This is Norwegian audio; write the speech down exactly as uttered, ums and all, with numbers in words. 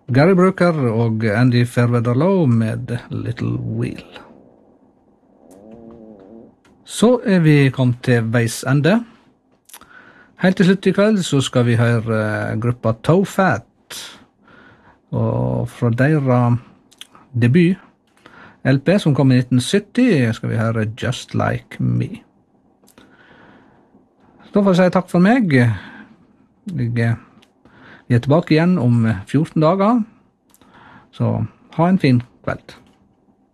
Gary Brooker og Andy Fairweather-Lowe med Little Wheel. Så er vi kommet til veis ende. Helt til slutt i kveld så skal vi høre gruppa Toe Fat, og fra deres debut L P som kom i nitten sytti skal vi høre Just Like Me. Da får jeg si takk for meg. Jeg er tilbake igjen om fjorten dager, så ha en fin kveld.